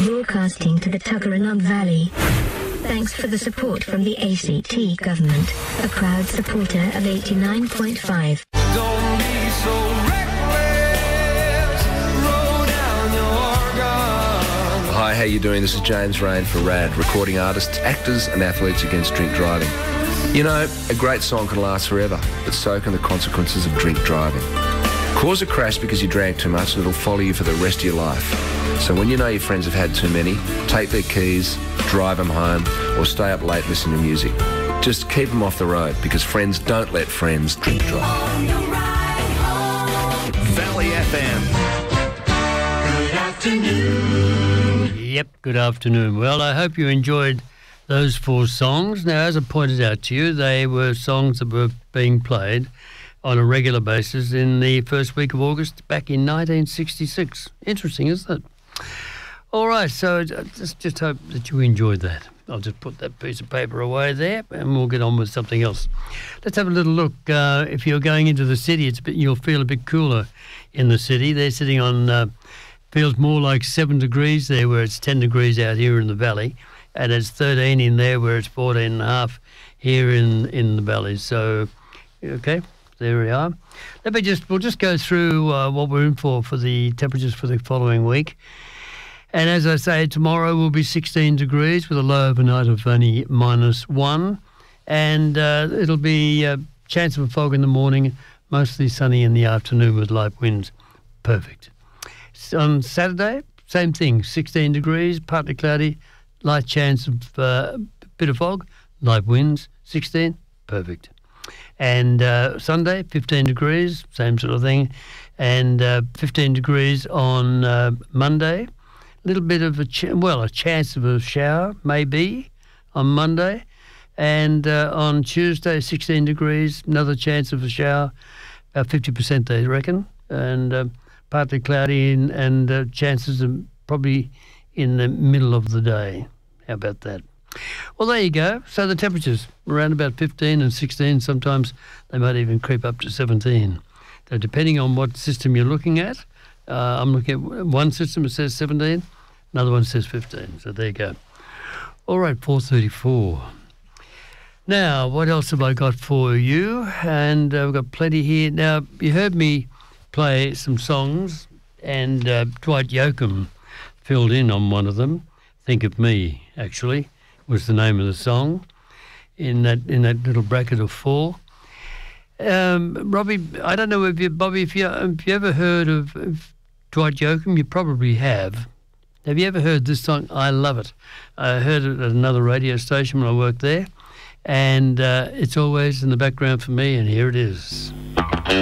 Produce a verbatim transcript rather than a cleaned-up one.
broadcasting to the Tuggeranong Valley. Thanks for the support from the A C T government, a proud supporter of eighty-nine point five. Don't be so reckless, roll down your gun. Hi, how you doing? This is James Rain for RAD, recording artists, actors and athletes against drink driving. You know, a great song can last forever, but so can the consequences of drink driving. Cause a crash because you drank too much and it'll follow you for the rest of your life. So when you know your friends have had too many, take their keys, drive them home, or stay up late listening to music. Just keep them off the road, because friends don't let friends drink drive. Valley F M. Good afternoon. Yep, good afternoon. Well, I hope you enjoyed those four songs. Now, as I pointed out to you, they were songs that were being played on a regular basis in the first week of August back in nineteen sixty-six. Interesting, isn't it? All right, so just, just hope that you enjoyed that. I'll just put that piece of paper away there and we'll get on with something else. Let's have a little look. Uh, if you're going into the city, it's a bit, you'll feel a bit cooler in the city. They're sitting on, uh, feels more like seven degrees there where it's ten degrees out here in the valley. And it's thirteen in there where it's fourteen and a half here in, in the valley. So, okay. There we are. Let me just, we'll just go through uh, what we're in for for the temperatures for the following week. And as I say, tomorrow will be sixteen degrees with a low overnight of only minus one. And uh, it'll be a chance of a fog in the morning, mostly sunny in the afternoon with light winds. Perfect. So on Saturday, same thing, sixteen degrees, partly cloudy, light chance of uh, a bit of fog, light winds, sixteen, perfect. And uh, Sunday, fifteen degrees, same sort of thing. And uh, fifteen degrees on uh, Monday. A little bit of a, ch- well, a chance of a shower, maybe, on Monday. And uh, on Tuesday, sixteen degrees, another chance of a shower, about fifty percent they reckon. And uh, partly cloudy and, and uh, chances are probably in the middle of the day. How about that? Well, there you go. So the temperatures around about fifteen and sixteen. Sometimes they might even creep up to seventeen. So depending on what system you're looking at, uh, I'm looking at one system that says seventeen, another one says fifteen. So there you go. All right, four thirty-four. Now, what else have I got for you? And uh, we've got plenty here. Now, you heard me play some songs, and uh, Dwight Yoakam filled in on one of them. Think of Me, actually, was the name of the song in that in that little bracket of four. Um, Robbie, I don't know if you, Bobby, if you if you ever heard of, of Dwight Yoakam, you probably have. Have you ever heard this song? I love it. I heard it at another radio station when I worked there, and uh, it's always in the background for me. And here it is.